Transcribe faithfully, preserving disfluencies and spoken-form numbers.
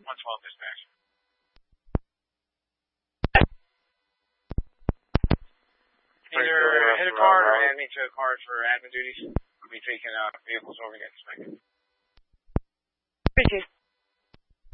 one twelve dispatch. Either hit a card or add me to a card for admin duties. I'll be taking uh, vehicles over to get inspected. Appreciate it.